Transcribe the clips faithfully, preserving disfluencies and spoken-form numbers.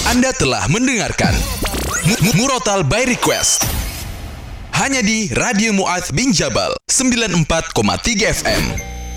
Anda telah mendengarkan M- Murotal by Request hanya di Radio Mu'adz bin Jabal sembilan puluh empat koma tiga F M.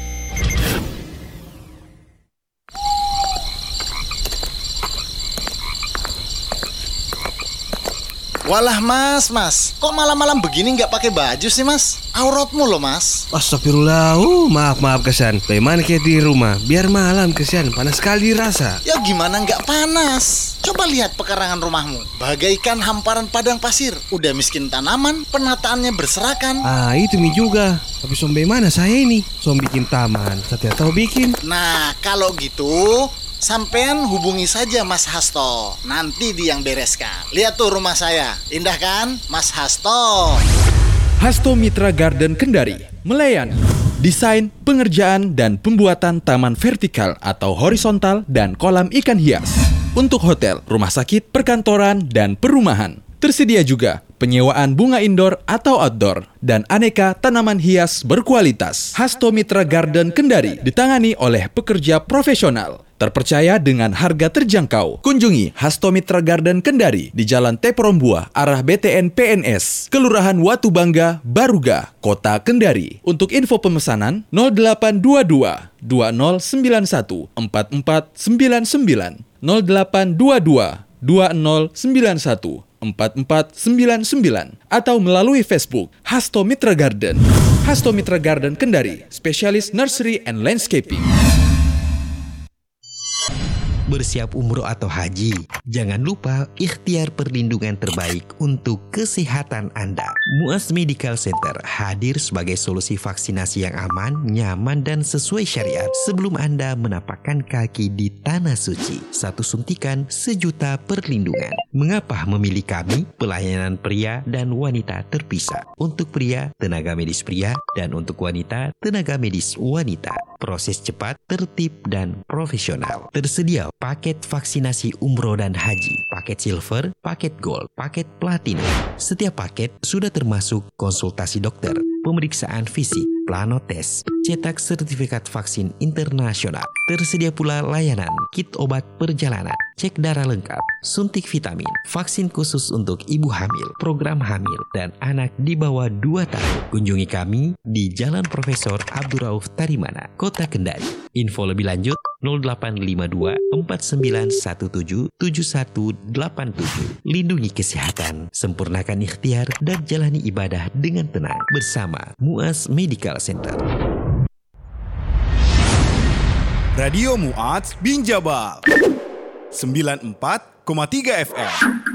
Walah mas, mas, kok malam-malam begini nggak pakai baju sih mas? Auratmu loh mas. Astagfirullah, uh, maaf maaf Kesan. Bagaimana kayak di rumah? Biar malam Kesan, panas sekali rasa. Ya gimana nggak panas? Coba lihat pekarangan rumahmu, bagaikan hamparan padang pasir. Udah miskin tanaman, penataannya berserakan. Ah itu mi juga. Tapi sombe mana saya ini? Som bikin taman, saya tahu bikin. Nah kalau gitu, sampean hubungi saja Mas Hasto. Nanti dia yang bereskan. Lihat tuh rumah saya, indah kan Mas Hasto? Hasto Mitra Garden Kendari melayani desain, pengerjaan, dan pembuatan taman vertikal atau horizontal dan kolam ikan hias untuk hotel, rumah sakit, perkantoran, dan perumahan. Tersedia juga penyewaan bunga indoor atau outdoor dan aneka tanaman hias berkualitas. Hasto Mitra Garden Kendari ditangani oleh pekerja profesional, terpercaya dengan harga terjangkau. Kunjungi Hasto Mitra Garden Kendari di Jalan T. Perombuah, arah B T N P N S, Kelurahan Watu Bangga, Baruga, Kota Kendari. Untuk info pemesanan nol delapan dua dua dua nol sembilan satu empat empat sembilan sembilan, nol delapan dua dua dua nol sembilan satu empat empat sembilan sembilan, atau melalui Facebook Hasto Mitra Garden. Hasto Mitra Garden Kendari, spesialis nursery and landscaping. Bersiap umroh atau haji, jangan lupa ikhtiar perlindungan terbaik untuk kesehatan Anda. Mu'adz Medical Center hadir sebagai solusi vaksinasi yang aman, nyaman, dan sesuai syariat sebelum Anda menapakkan kaki di Tanah Suci. Satu suntikan, sejuta perlindungan. Mengapa memilih kami? Pelayanan pria dan wanita terpisah. Untuk pria, tenaga medis pria, dan untuk wanita, tenaga medis wanita. Proses cepat, tertib, dan profesional. Tersedia paket vaksinasi umroh dan haji, paket silver, paket gold, paket platinum. Setiap paket sudah termasuk konsultasi dokter, pemeriksaan fisik, plano tes, cetak sertifikat vaksin internasional. Tersedia pula layanan kit obat perjalanan, cek darah lengkap, suntik vitamin, vaksin khusus untuk ibu hamil, program hamil, dan anak di bawah dua tahun. Kunjungi kami di Jalan Profesor Abdurrauf Tarimana, Kota Kendari. Info lebih lanjut nol delapan lima dua empat sembilan satu tujuh tujuh satu delapan tujuh. Lindungi kesehatan, sempurnakan ikhtiar, dan jalani ibadah dengan tenang bersama Mu'adz Medical Center. Radio Mu'adz bin Jabal sembilan puluh empat koma tiga F M.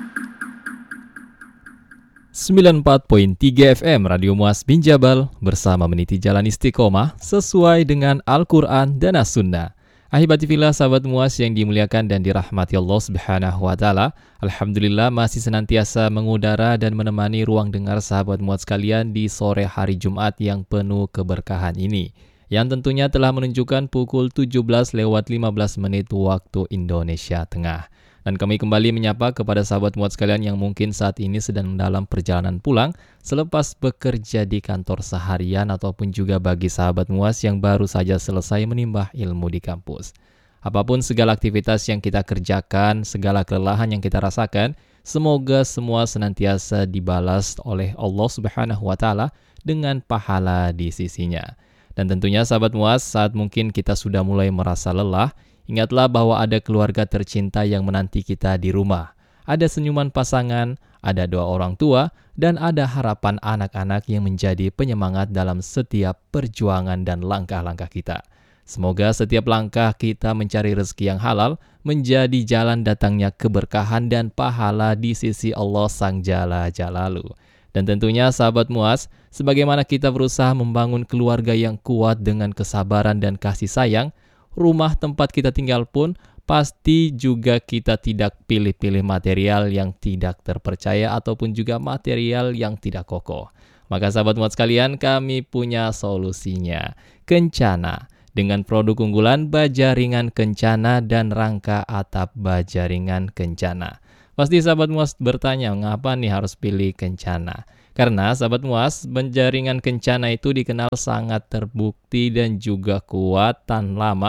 sembilan puluh empat koma tiga F M Radio Mu'adz bin Jabal bersama meniti jalan istiqomah sesuai dengan Al-Quran dan As-Sunnah. Ahibati fillah, sahabat Mu'adz yang dimuliakan dan dirahmati Allah Subhanahu wa taala. Alhamdulillah masih senantiasa mengudara dan menemani ruang dengar sahabat Mu'adz sekalian di sore hari Jumat yang penuh keberkahan ini, yang tentunya telah menunjukkan pukul tujuh belas lewat lima belas menit waktu Indonesia Tengah. Dan kami kembali menyapa kepada sahabat Mu'adz sekalian yang mungkin saat ini sedang dalam perjalanan pulang selepas bekerja di kantor seharian, ataupun juga bagi sahabat Mu'adz yang baru saja selesai menimba ilmu di kampus. Apapun segala aktivitas yang kita kerjakan, segala kelelahan yang kita rasakan, semoga semua senantiasa dibalas oleh Allah Subhanahu wa taala dengan pahala di sisinya. Dan tentunya sahabat Mu'adz, saat mungkin kita sudah mulai merasa lelah, ingatlah bahwa ada keluarga tercinta yang menanti kita di rumah. Ada senyuman pasangan, ada doa orang tua, dan ada harapan anak-anak yang menjadi penyemangat dalam setiap perjuangan dan langkah-langkah kita. Semoga setiap langkah kita mencari rezeki yang halal menjadi jalan datangnya keberkahan dan pahala di sisi Allah Sang Jalla Jalalu. Dan tentunya sahabat Mu'adz, sebagaimana kita berusaha membangun keluarga yang kuat dengan kesabaran dan kasih sayang, rumah tempat kita tinggal pun pasti juga kita tidak pilih-pilih material yang tidak terpercaya ataupun juga material yang tidak kokoh. Maka sahabat Mu'adz sekalian, kami punya solusinya. Kencana, dengan produk unggulan baja ringan Kencana dan rangka atap baja ringan Kencana. Pasti sahabat Mu'adz bertanya, ngapa nih harus pilih Kencana? Karena sahabat Mu'adz, penjaringan Kencana itu dikenal sangat terbukti dan juga kuat tahan lama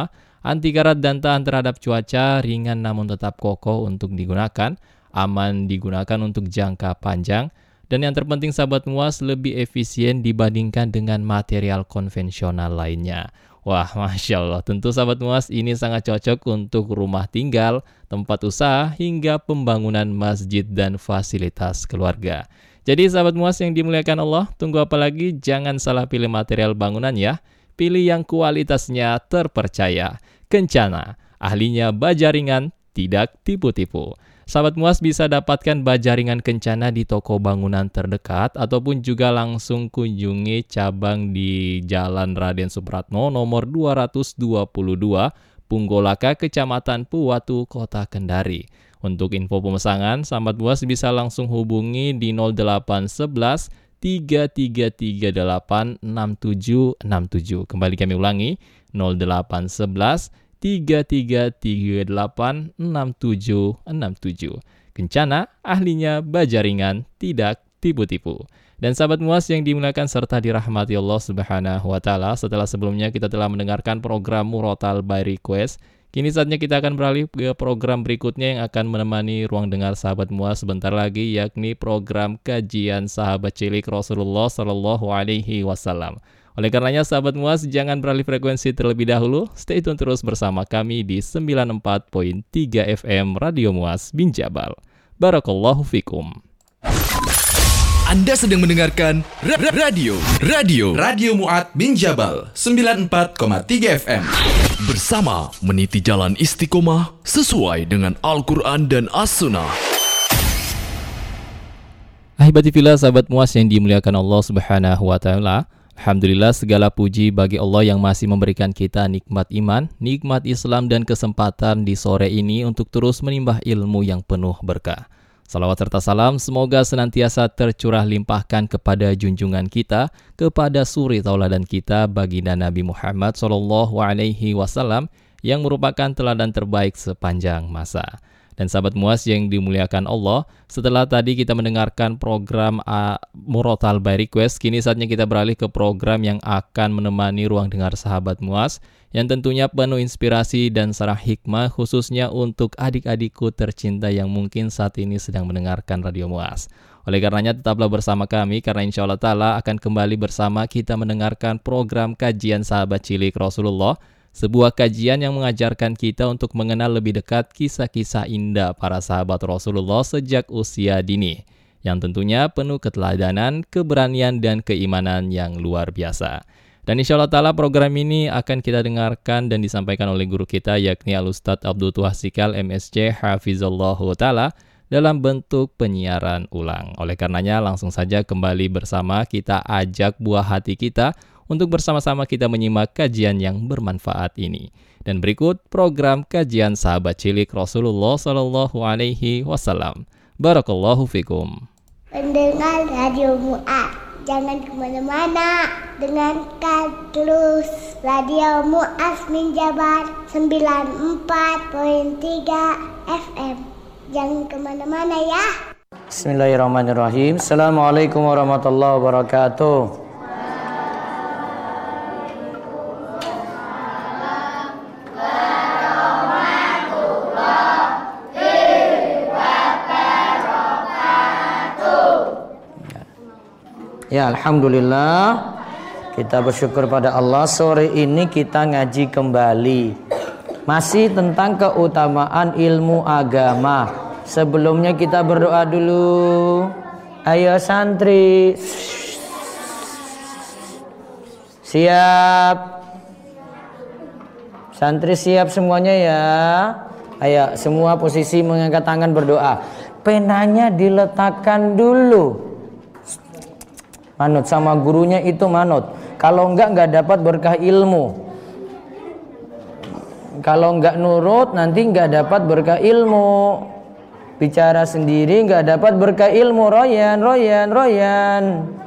Anti karat dan tahan terhadap cuaca, ringan namun tetap kokoh untuk digunakan, aman digunakan untuk jangka panjang, dan yang terpenting sahabat Muas lebih efisien dibandingkan dengan material konvensional lainnya. Wah, Masya Allah, tentu sahabat Muas ini sangat cocok untuk rumah tinggal, tempat usaha, hingga pembangunan masjid dan fasilitas keluarga. Jadi sahabat Muas yang dimuliakan Allah, tunggu apa lagi? Jangan salah pilih material bangunan ya. Pilih yang kualitasnya terpercaya. Kencana, ahlinya baja ringan, tidak tipu-tipu. Sahabat Muas bisa dapatkan baja ringan Kencana di toko bangunan terdekat ataupun juga langsung kunjungi cabang di Jalan Raden Supratmo nomor dua ratus dua puluh dua, Punggolaka, Kecamatan Puwatu, Kota Kendari. Untuk info pemesanan, sahabat Muas bisa langsung hubungi di nol delapan satu satu tiga tiga tiga delapan enam tujuh enam tujuh. Kembali kami ulangi, nol delapan satu satu tiga tiga tiga delapan enam tujuh enam tujuh. Kencana, ahlinya baja ringan, tidak tipu-tipu. Dan sahabat Muas yang dimuliakan serta dirahmati Allah Subhanahu wa taala, setelah sebelumnya kita telah mendengarkan program Murotal by Request, kini saatnya kita akan beralih ke program berikutnya yang akan menemani ruang dengar sahabat Muas sebentar lagi, yakni program kajian sahabat cilik Rasulullah Shallallahu Alaihi Wasallam. Oleh karenanya sahabat Muas jangan beralih frekuensi terlebih dahulu, stay tune terus bersama kami di sembilan puluh empat koma tiga F M Radio Muas Binjabal. Barakallahu fikum. Anda sedang mendengarkan ra- ra- radio radio Radio Mu'adz Binjabal sembilan puluh empat koma tiga F M bersama meniti jalan istiqomah sesuai dengan Al-Quran dan As-Sunnah. Ahibati fillah sahabat Muas yang dimuliakan Allah Subhanahu wa taala. Alhamdulillah segala puji bagi Allah yang masih memberikan kita nikmat iman, nikmat Islam dan kesempatan di sore ini untuk terus menimba ilmu yang penuh berkah. Salawat serta salam semoga senantiasa tercurah limpahkan kepada junjungan kita, kepada suri tauladan kita baginda Nabi Muhammad shallallahu alaihi wasallam yang merupakan teladan terbaik sepanjang masa. Dan sahabat Muas yang dimuliakan Allah, setelah tadi kita mendengarkan program uh, Murotal by Request, kini saatnya kita beralih ke program yang akan menemani ruang dengar sahabat Muas, yang tentunya penuh inspirasi dan sarah hikmah khususnya untuk adik-adikku tercinta yang mungkin saat ini sedang mendengarkan Radio Muas. Oleh karenanya tetaplah bersama kami karena insya Allah Ta'ala akan kembali bersama kita mendengarkan program kajian sahabat cilik Rasulullah, sebuah kajian yang mengajarkan kita untuk mengenal lebih dekat kisah-kisah indah para sahabat Rasulullah sejak usia dini, yang tentunya penuh keteladanan, keberanian, dan keimanan yang luar biasa. Dan insya Allah ta'ala program ini akan kita dengarkan dan disampaikan oleh guru kita yakni Al-Ustadz Abdul Tuhasikal M S C Hafizallahu ta'ala dalam bentuk penyiaran ulang. Oleh karenanya langsung saja kembali bersama kita ajak buah hati kita untuk bersama-sama kita menyimak kajian yang bermanfaat ini. Dan berikut program kajian sahabat cilik Rasulullah Sallallahu Alaihi Wasallam. Barakallahu fikum. Pendengar Radio Mu'adz, jangan kemana-mana, dengarkan terus Radio Mu'adz Binjabal sembilan puluh empat koma tiga F M. Jangan kemana-mana ya. Bismillahirrahmanirrahim. Assalamualaikum warahmatullahi wabarakatuh. Ya, alhamdulillah. Kita bersyukur pada Allah, sore ini kita ngaji kembali. Masih tentang keutamaan ilmu agama. Sebelumnya kita berdoa dulu. Ayo santri. Siap. Santri siap semuanya ya. Ayo semua posisi mengangkat tangan berdoa. Penanya diletakkan dulu. Manut sama gurunya itu manut. Kalau enggak enggak dapat berkah ilmu. Kalau enggak nurut nanti enggak dapat berkah ilmu. Bicara sendiri enggak dapat berkah ilmu. Royan, Royan, Royan.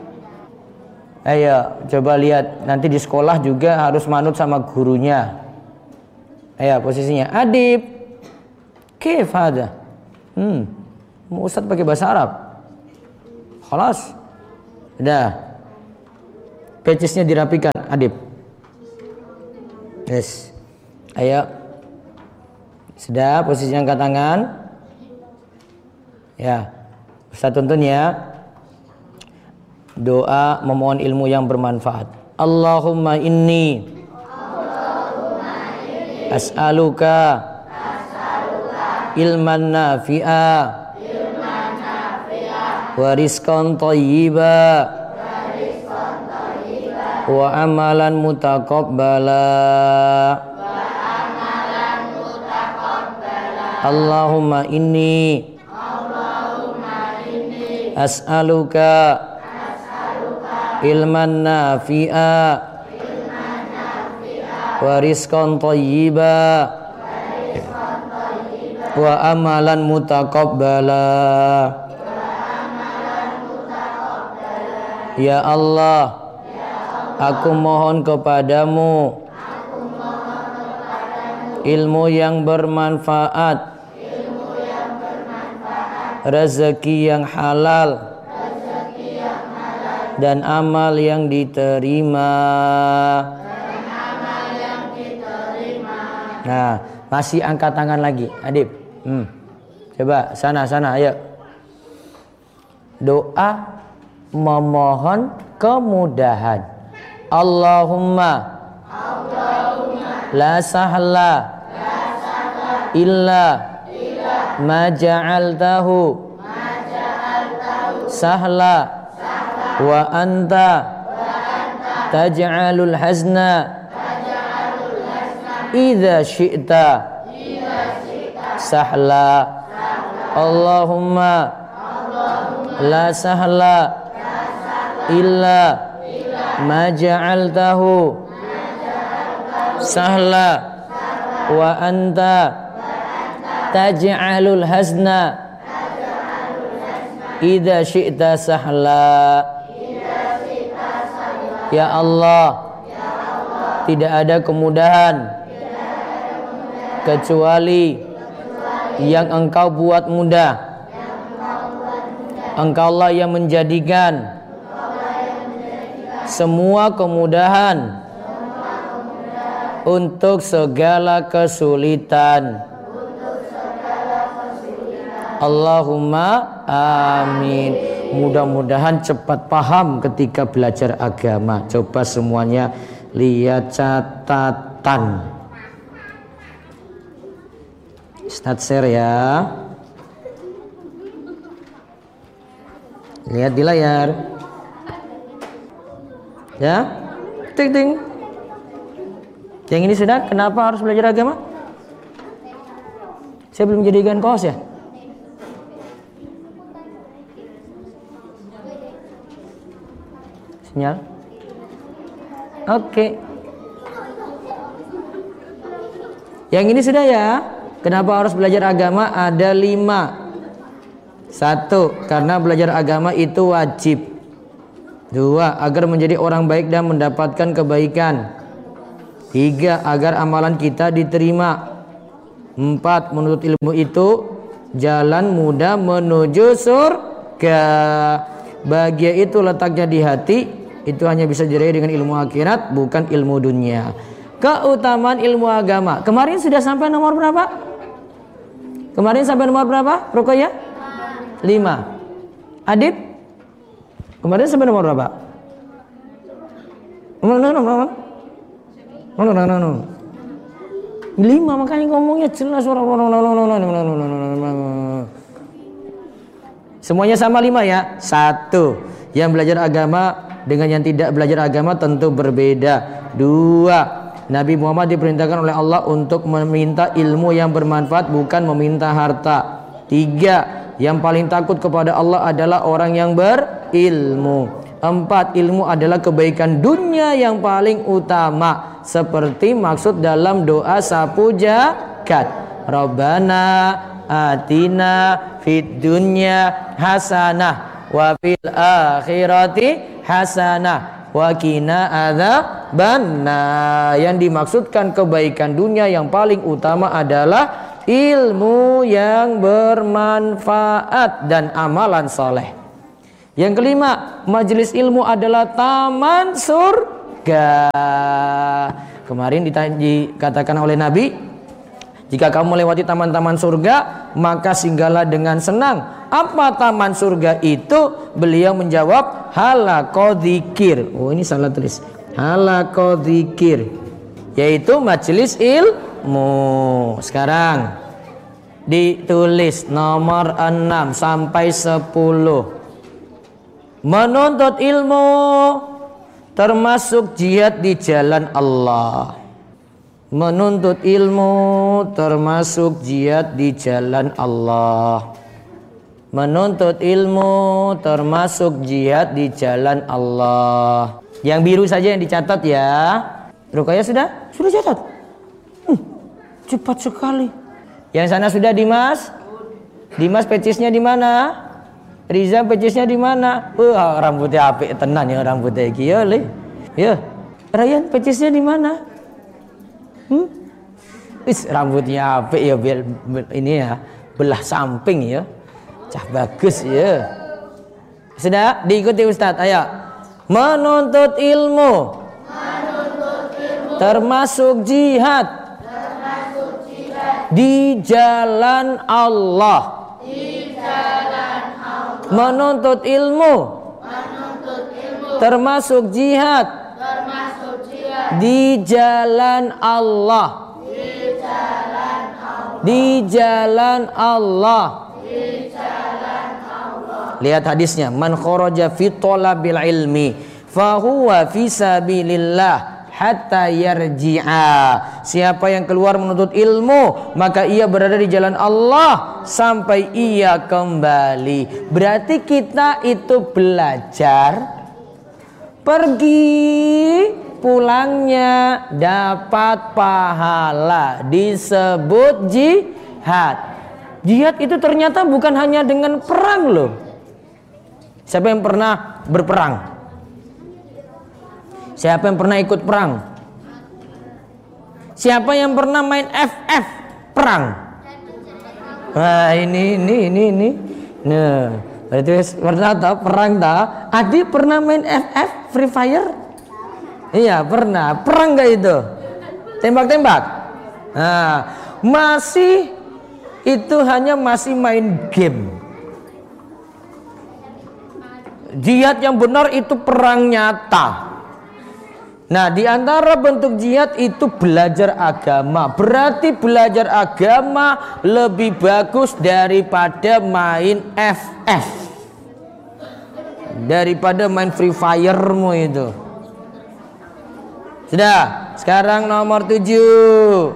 Ayo coba lihat nanti di sekolah juga harus manut sama gurunya. Ayo posisinya Adib. Kif ada? Hmm. Ustaz pakai bahasa Arab. Khalas. Udah. Patches-nya dirapikan, Adib. Yes. Ayo. Sudah, posisi angkat tangan. Ya. Ustaz tuntun ya. Doa memohon ilmu yang bermanfaat. Allahumma inni, Allahumma inni as'aluka, as'aluka ilman nafi'a, ilman nafi'a wa rizqan thayyiba, wa rizqan thayyiba wa amalan mutaqabbala, wa amalan mutaqabbala. Allahumma inni, Allahumma inni as'aluka ilman nafi'a, ilman nafi'a wa rizqan thayyiba, wa rizqan thayyiba wa amalan mutaqabbala. Ya Allah, ya Allah, aku mohon kepadamu, aku mohon kepadamu ilmu yang bermanfaat, ilmu yang bermanfaat, rezeki yang halal, dan amal yang diterima. Dan amal yang diterima. Nah, masih angkat tangan lagi, Adib. Hmm. Coba sana sana, ayo. Doa memohon kemudahan. Allahumma, Allahumma la sahla, la sahla illa, illa ma ja'altahu, ma ja'altahu sahla wa anta taj'alul hazna idza syi'ta sahla. Allahumma la sahla illa ma ja'altahu sahla wa anta taj'alul hazna idza syi'ta sahla. Ya Allah, ya Allah, tidak ada kemudahan, tidak ada kemudahan kecuali, kecuali yang Engkau buat mudah. Engkau lah yang menjadikan, yang menjadikan semua kemudahan, semua kemudahan untuk segala kesulitan. Untuk segala kesulitan. Allahumma amin. Mudah-mudahan cepat paham ketika belajar agama. Coba semuanya lihat catatan. Start share ya. Lihat di layar. Ya. Ting ting. Yang ini sudah, kenapa harus belajar agama? Saya belum jadikan kaos ya. Sinyal. Oke. Yang ini sudah ya. Kenapa harus belajar agama? Ada lima. Satu, karena belajar agama itu wajib. Dua, agar menjadi orang baik dan mendapatkan kebaikan. Tiga, agar amalan kita diterima. Empat, menurut ilmu itu jalan mudah menuju surga. Bahagia itu letaknya di hati. Itu hanya bisa diraih dengan ilmu akhirat, bukan ilmu dunia. Keutamaan ilmu agama. Kemarin sudah sampai nomor berapa? Kemarin sampai nomor berapa, Ruqayyah? Lima. Adib? Kemarin sampai nomor berapa? Nomor nomor nomor nomor lima, makanya ngomongnya jelas. Semuanya sama lima ya. Satu, yang belajar agama dengan yang tidak belajar agama tentu berbeda. Dua, Nabi Muhammad diperintahkan oleh Allah untuk meminta ilmu yang bermanfaat, bukan meminta harta. Tiga, yang paling takut kepada Allah adalah orang yang berilmu. Empat, ilmu adalah kebaikan dunia yang paling utama, seperti maksud dalam doa sapu jagat. Rabbana atina fid dunya hasanah wa fil akhirati hasanah wa qina adzabannar. Yang dimaksudkan kebaikan dunia yang paling utama adalah ilmu yang bermanfaat dan amalan soleh. Yang kelima, majelis ilmu adalah taman surga. Kemarin dikatakan oleh Nabi, jika kamu melewati taman-taman surga, maka singgahlah dengan senang. Apa taman surga itu? Beliau menjawab, halaqadzikir. Oh, ini salah tulis. Halaqadzikir, yaitu majelis ilmu. Sekarang ditulis nomor enam sampai sepuluh. Menuntut ilmu termasuk jihad di jalan Allah. Menuntut ilmu termasuk jihad di jalan Allah. Menuntut ilmu termasuk jihad di jalan Allah. Yang biru saja yang dicatat ya. Rukaya sudah? Sudah catat? Hmm, cepat sekali. Yang sana sudah, Dimas? Dimas pecisnya di mana? Riza pecisnya di mana? Wah, rambutnya apik tenan ya rambutnya iki ya, Le. Ya. Ryan pecisnya di mana? Hmm? Is, rambutnya apik ya, biar ini ya, belah samping ya. Cah bagus ya. Sudah diikuti Ustadz, ayo. Menuntut ilmu, menuntut ilmu termasuk jihad, termasuk jihad di jalan Allah, di jalan Allah. Menuntut ilmu, menuntut ilmu termasuk jihad, termasuk jihad di jalan Allah, di jalan Allah, di jalan Allah. Lihat hadisnya, man kharaja fi talabil ilmi fa huwa fi sabilillah hatta yarji'a. Siapa yang keluar menuntut ilmu, maka ia berada di jalan Allah sampai ia kembali. Berarti kita itu belajar, pergi, pulangnya dapat pahala, disebut jihad. Jihad itu ternyata bukan hanya dengan perang loh. Siapa yang pernah berperang? Siapa yang pernah ikut perang? Siapa yang pernah main F F perang? Nah, ini ini ini ini. Nah, berarti pernah tahu perang tahu? Adi pernah main F F Free Fire? Iya, pernah. Perang enggak itu? Tembak-tembak. Nah, masih itu hanya masih main game. Jihad yang benar itu perang nyata. Nah, di antara bentuk jihad itu belajar agama. Berarti belajar agama lebih bagus daripada main F F, daripada main Free Fire-mu itu. Sudah, sekarang nomor tujuh.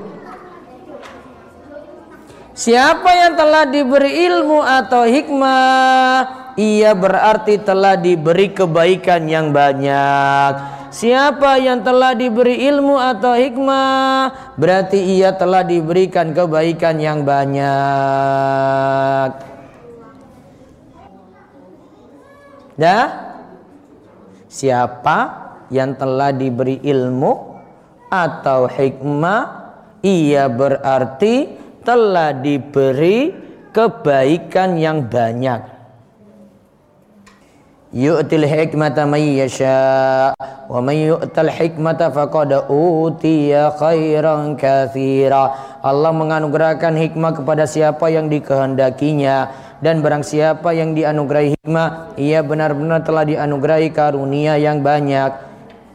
Siapa yang telah diberi ilmu atau hikmah, ia berarti telah diberi kebaikan yang banyak. Siapa yang telah diberi ilmu atau hikmah, berarti ia telah diberikan kebaikan yang banyak. Dah? Siapa yang telah diberi ilmu atau hikmah, ia berarti telah diberi kebaikan yang banyak. Yu'til hikmata man yasha wa man yu'tal hikmata faqad utiya khairan katsira. Allah menganugerahkan hikmah kepada siapa yang dikehendakinya, dan barang siapa yang dianugerahi hikmah, ia benar-benar telah dianugerahi karunia yang banyak.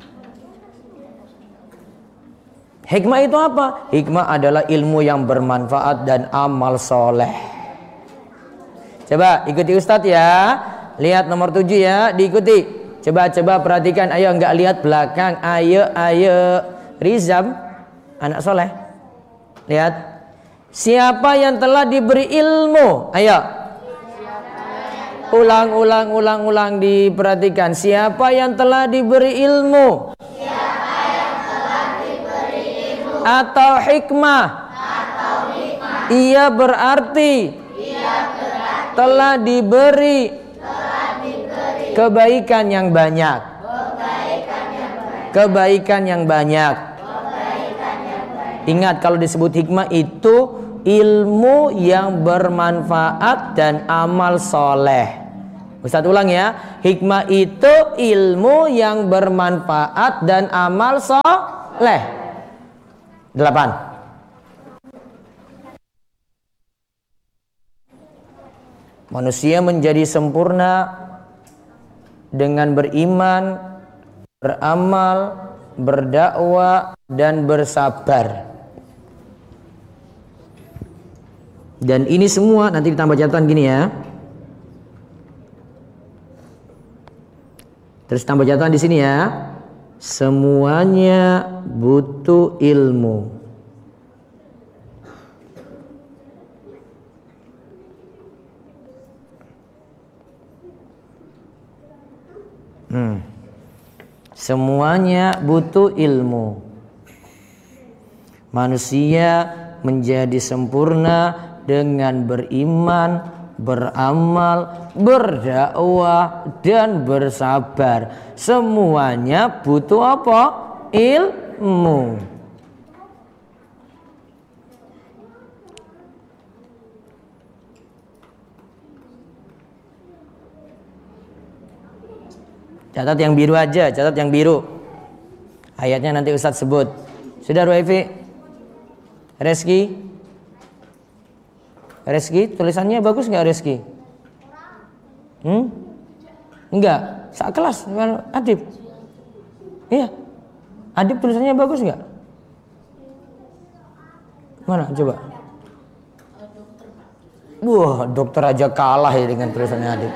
Hikmah itu apa? Hikmah adalah ilmu yang bermanfaat dan amal soleh. Coba ikuti Ustadz ya. Lihat nomor tujuh ya, diikuti. Coba-coba perhatikan, ayo enggak lihat belakang. Ayo, ayo. Rizam, anak soleh. Lihat. Siapa yang telah diberi ilmu? Ayo. Ulang, ulang, ulang, ulang, diperhatikan. Siapa yang telah diberi ilmu? Siapa yang telah diberi ilmu? Atau hikmah? Atau hikmah. Ia berarti, Ia berarti telah diberi, telah diberi kebaikan yang banyak. Kebaikan yang banyak. Kebaikan yang banyak. Kebaikan yang banyak. Ingat, kalau disebut hikmah itu ilmu yang bermanfaat dan amal soleh. Ustadz ulang ya. Hikmah itu ilmu yang bermanfaat dan amal soleh. Delapan. Manusia menjadi sempurna dengan beriman, beramal, berdakwah, dan bersabar. Dan ini semua nanti ditambah catatan gini ya. Terus tambah catatan di sini ya. Semuanya butuh ilmu. Hmm. Semuanya butuh ilmu. Manusia menjadi sempurna dengan beriman, beramal, berdakwah, dan bersabar. Semuanya butuh apa? Ilmu. Catat yang biru aja, catat yang biru. Ayatnya nanti Ustadz sebut. Sudah Ruefi? Reski? Reski, tulisannya bagus nggak Reski? Hmm? Enggak, saat kelas Adib. Iya, Adib tulisannya bagus nggak? Mana coba? Wah, dokter aja kalah ya dengan tulisannya Adib.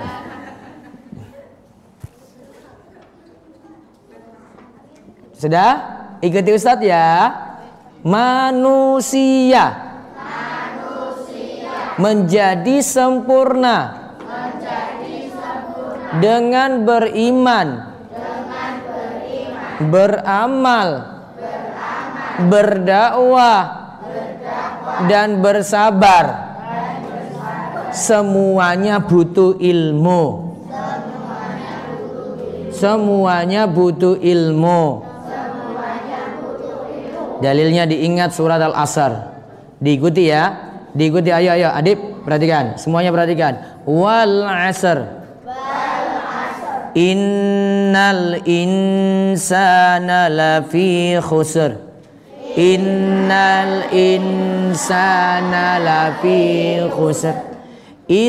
Sudah? Ikuti Ustadz ya. Manusia, Manusia. Menjadi sempurna, menjadi sempurna. Dengan beriman, dengan beriman. Beramal, beramal. Berdakwah, berdakwah. Dan bersabar. Dan bersabar. Semuanya butuh ilmu. Semuanya butuh ilmu. Semuanya butuh ilmu. Dalilnya diingat surat Al-Asr. Diikuti ya. Diikuti, ayo ayo Adib perhatikan. Semuanya perhatikan. Wal asr. Innal insana lafi khusr. Innal insana lafi khusr.